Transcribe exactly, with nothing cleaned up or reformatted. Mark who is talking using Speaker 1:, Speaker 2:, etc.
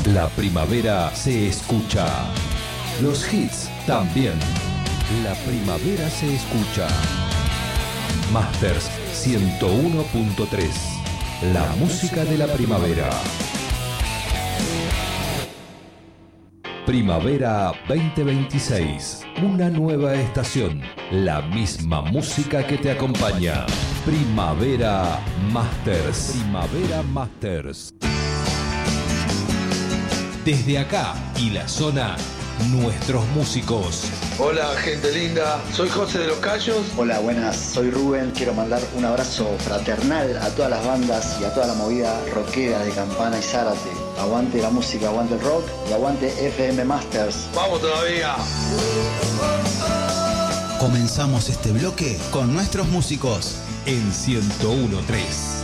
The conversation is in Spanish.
Speaker 1: La primavera se escucha. Los hits también. La primavera se escucha. Masters ciento uno punto tres. La música de la primavera. Primavera veinte veintiséis. Una nueva estación. La misma música que te acompaña. Primavera Masters. Primavera Masters. Desde acá y la zona, nuestros músicos.
Speaker 2: Hola, gente linda. Soy José de los Cayos.
Speaker 3: Hola, buenas. Soy Rubén. Quiero mandar un abrazo fraternal a todas las bandas y a toda la movida rockera de Campana y Zárate. Aguante la música, aguante el rock y aguante F M Masters.
Speaker 2: ¡Vamos todavía!
Speaker 4: Comenzamos este bloque con nuestros músicos
Speaker 1: en ciento uno punto tres.